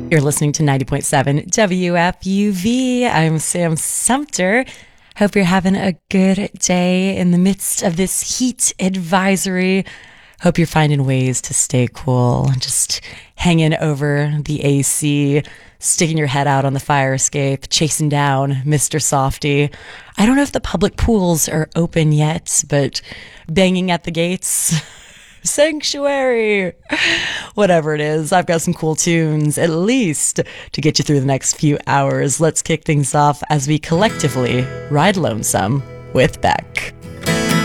You're listening to 90.7 WFUV. I'm Sam Sumter. Hope you're having a good day in the midst of this heat advisory. Hope you're finding ways to stay cool. Just hanging over the AC, sticking your head out on the fire escape, chasing down Mr. Softy. I don't know if the public pools are open yet, but banging at the gates. Sanctuary, whatever it is. I've got some cool tunes, at least, to get you through the next few hours. Let's kick things off as we collectively ride lonesome with Beck.